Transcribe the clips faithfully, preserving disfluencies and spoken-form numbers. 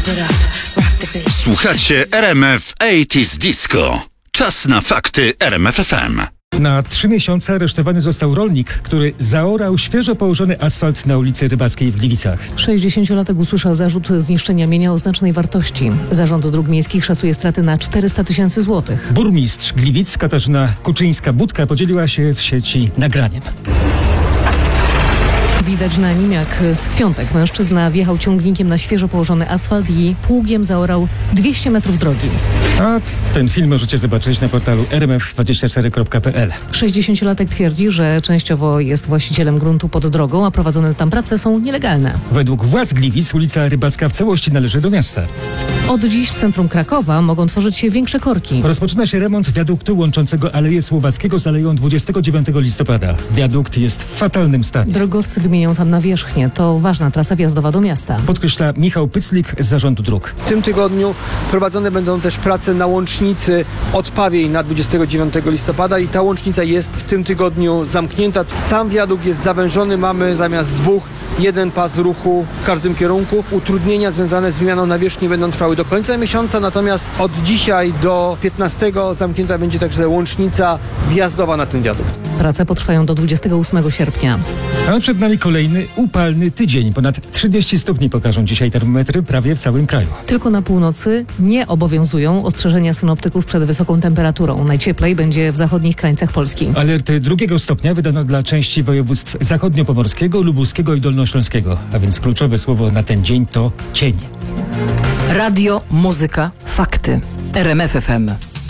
Słuchacie R M F osiemdziesiąt Disco. Czas na fakty R M F F M. Na trzy miesiące aresztowany został rolnik, który zaorał świeżo położony asfalt na ulicy Rybackiej w Gliwicach. sześćdziesięciolatek usłyszał zarzut zniszczenia mienia o znacznej wartości. Zarząd Dróg Miejskich szacuje straty na czterysta tysięcy złotych. Burmistrz Gliwic Katarzyna Kuczyńska-Budka podzieliła się w sieci nagraniem. Widać na nim, jak w piątek mężczyzna wjechał ciągnikiem na świeżo położony asfalt i pługiem zaorał dwieście metrów drogi. A ten film możecie zobaczyć na portalu r m f dwadzieścia cztery kropka p l. sześćdziesięciolatek twierdzi, że częściowo jest właścicielem gruntu pod drogą, a prowadzone tam prace są nielegalne. Według władz Gliwic ulica Rybacka w całości należy do miasta. Od dziś w centrum Krakowa mogą tworzyć się większe korki. Rozpoczyna się remont wiaduktu łączącego Aleję Słowackiego z Aleją dwudziestego dziewiątego listopada. Wiadukt jest w fatalnym stanie. Drogowcy wymienią tam nawierzchnię. To ważna trasa wjazdowa do miasta. Podkreśla Michał Pyclik z Zarządu Dróg. W tym tygodniu prowadzone będą też prace na łącznicy od Pawiej na dwudziestego dziewiątego listopada i ta łącznica jest w tym tygodniu zamknięta. Sam wiadukt jest zawężony, mamy zamiast dwóch jeden pas ruchu w każdym kierunku. Utrudnienia związane z wymianą nawierzchni będą trwały do końca miesiąca, natomiast od dzisiaj do piętnastego zamknięta będzie także łącznica wjazdowa na ten wiadukt. Prace potrwają do dwudziestego ósmego sierpnia. A przed nami kolejny upalny tydzień. Ponad trzydzieści stopni pokażą dzisiaj termometry prawie w całym kraju. Tylko na północy nie obowiązują ostrzeżenia synoptyków przed wysoką temperaturą. Najcieplej będzie w zachodnich krańcach Polski. Alerty drugiego stopnia wydano dla części województw zachodniopomorskiego, lubuskiego i dolnośląskiego. A więc kluczowe słowo na ten dzień to cień. Radio, muzyka, fakty. R M F F M.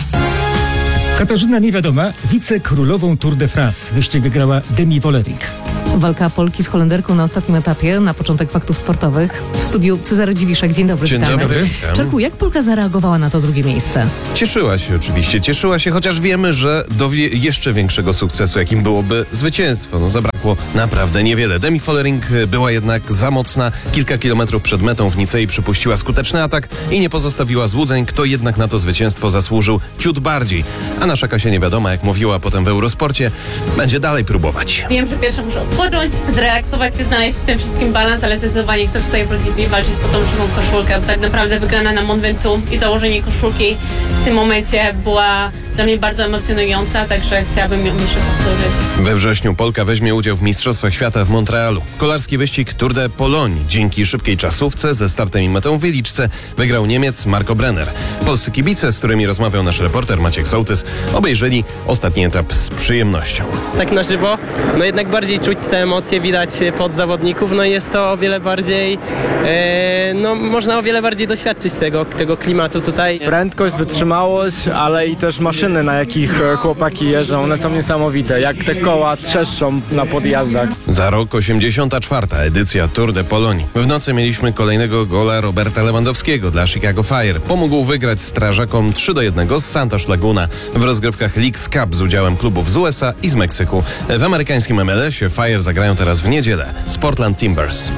Katarzyna Niewiadoma, wicekrólową Tour de France. Wyścig wygrała Demi Vollering. Walka Polki z Holenderką na ostatnim etapie, na początek faktów sportowych. W studiu Cezary Dziwiszek. Dzień dobry. Dzień witamy. dobry. Czarku, jak Polka zareagowała na to drugie miejsce? Cieszyła się oczywiście, cieszyła się, chociaż wiemy, że dowie jeszcze większego sukcesu, jakim byłoby zwycięstwo. No zabrakło naprawdę niewiele. Demi Vollering była jednak za mocna. Kilka kilometrów przed metą w Nicei przypuściła skuteczny atak i nie pozostawiła złudzeń, kto jednak na to zwycięstwo zasłużył ciut bardziej. A nasza Kasia Niewiadoma, jak mówiła potem w Eurosporcie, będzie dalej próbować. Wiem, że pierwsze muszę odpocząć, zrelaksować się, znaleźć w tym wszystkim balans, ale zdecydowanie chcę sobie wrócić i walczyć o tą żywą koszulkę. Bo tak naprawdę wygrana na Mont Ventoux i założenie koszulki w tym momencie była dla mnie bardzo emocjonująca, także chciałabym ją jeszcze powtórzyć. We wrześniu Polka weźmie udział w Mistrzostwach Świata w Montrealu. Kolarski wyścig Tour de Pologne dzięki szybkiej czasówce ze startem i metą w Wieliczce wygrał Niemiec Marco Brenner. Polscy kibice, z którymi rozmawiał nasz reporter Maciek Sołtys, obejrzeli ostatni etap z przyjemnością. Tak na żywo, no jednak bardziej czuć te emocje, widać pod zawodników, no i jest to o wiele bardziej, e, no można o wiele bardziej doświadczyć tego, tego klimatu tutaj. Prędkość, wytrzymałość, ale i też maszyny, na jakich chłopaki jeżdżą, one są niesamowite, jak te koła trzeszczą na podjazdach. Za rok osiemdziesiąta czwarta edycja Tour de Pologne. W nocy mieliśmy kolejnego gola Roberta Lewandowskiego dla Chicago Fire. Pomógł wygrać strażakom trzy do jednego z Santos Laguna w rozgrywkach Leagues Cup z udziałem klubów z U S A i z Meksyku. W amerykańskim M L S-ie Fire zagrają teraz w niedzielę z Portland Timbers.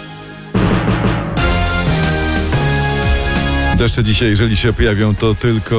Deszcze dzisiaj, jeżeli się pojawią, to tylko